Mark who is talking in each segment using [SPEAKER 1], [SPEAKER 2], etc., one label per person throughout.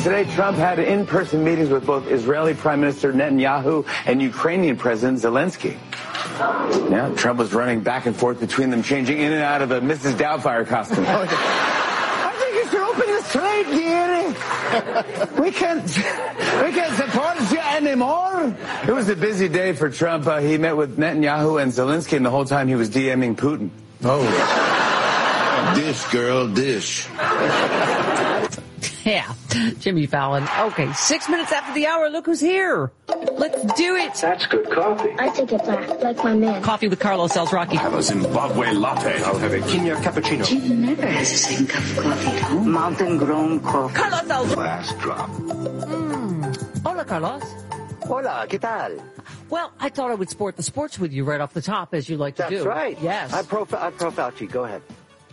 [SPEAKER 1] today Trump had in-person meetings with both Israeli Prime Minister Netanyahu and Ukrainian President Zelensky. Yeah, Trump was running back and forth between them, changing in and out of a Mrs. Doubtfire costume. I think you should open the trade, Gary. We can't support you anymore. It was a busy day for Trump. He met with Netanyahu and Zelensky, and the whole time he was DMing Putin.
[SPEAKER 2] Oh. Dish, girl, dish.
[SPEAKER 3] Yeah, Jimmy Fallon. Okay, 6 minutes after the hour, look who's here. Let's do it.
[SPEAKER 4] That's good coffee.
[SPEAKER 5] I take it black, like my man.
[SPEAKER 3] Coffee with Carlos Alzraki.
[SPEAKER 4] Have a Zimbabwe latte. I'll have a Kenya cappuccino.
[SPEAKER 5] Jim never has the same cup of coffee at home.
[SPEAKER 6] Mountain-grown coffee.
[SPEAKER 3] Carlos Alzraki.
[SPEAKER 4] Last drop.
[SPEAKER 3] Hola, Carlos.
[SPEAKER 6] Hola, ¿qué tal?
[SPEAKER 3] Well, I thought I would sport the sports with you right off the top, as you like to do.
[SPEAKER 6] That's right.
[SPEAKER 3] Yes.
[SPEAKER 6] I'm pro Fauci. Go ahead.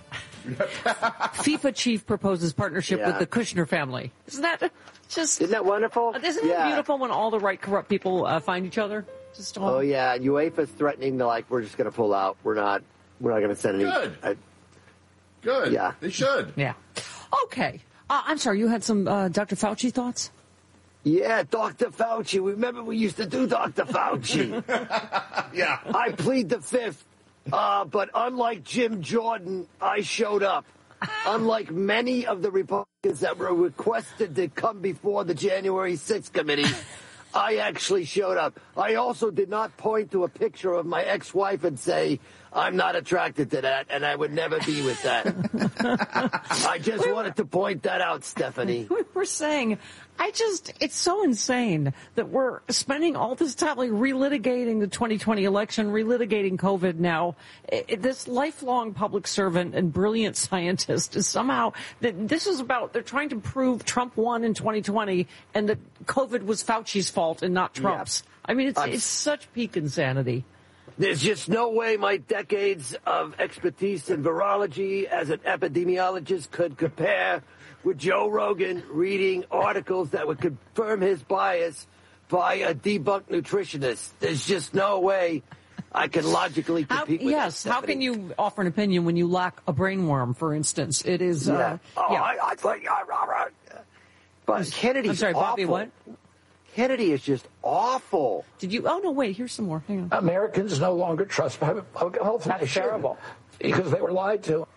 [SPEAKER 3] FIFA chief proposes partnership with the Kushner family. Isn't that
[SPEAKER 6] wonderful?
[SPEAKER 3] Isn't it beautiful when all the right corrupt people find each other?
[SPEAKER 6] Oh yeah, UEFA's threatening to we're just going to pull out. We're not going to send any.
[SPEAKER 2] Good. Good.
[SPEAKER 6] Yeah,
[SPEAKER 2] they should.
[SPEAKER 3] Yeah. Okay. I'm sorry. You had some Dr. Fauci thoughts?
[SPEAKER 6] Yeah, Dr. Fauci. Remember we used to do Dr. Fauci.
[SPEAKER 2] Yeah.
[SPEAKER 6] I plead the fifth. But unlike Jim Jordan, I showed up. Unlike many of the Republicans that were requested to come before the January 6th committee, I actually showed up. I also did not point to a picture of my ex-wife and say, I'm not attracted to that, and I would never be with that. I just wanted to point that out, Stephanie.
[SPEAKER 3] We were saying, it's so insane that we're spending all this time relitigating the 2020 election, relitigating COVID now. This lifelong public servant and brilliant scientist is somehow, they're trying to prove Trump won in 2020 and that COVID was Fauci's fault and not Trump's. Yeah. I mean, it's such peak insanity.
[SPEAKER 6] There's just no way my decades of expertise in virology as an epidemiologist could compare with Joe Rogan reading articles that would confirm his bias by a debunked nutritionist. There's just no way I can logically compete with that, Stephanie.
[SPEAKER 3] How can you offer an opinion when you lack a brainworm, for instance? It is...
[SPEAKER 6] I think... But Kennedy's awful.
[SPEAKER 3] Bobby, what?
[SPEAKER 6] Kennedy is just awful.
[SPEAKER 3] Did you? Oh, no, wait, here's some more. Hang on.
[SPEAKER 7] Americans no longer trust public health. That's terrible. Because they were lied to.